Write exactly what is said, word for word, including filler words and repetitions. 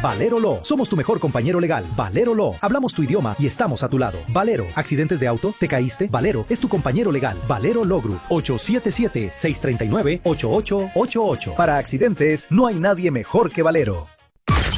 Valero Law. Somos tu mejor compañero legal. Valero Law. Hablamos tu idioma y estamos a tu lado. Valero. ¿Accidentes de auto? ¿Te caíste? Valero es tu compañero legal. Valero Law Group. ocho siete siete, seis tres nueve, ocho ocho ocho ocho. Para accidentes, no hay nadie mejor que Valero.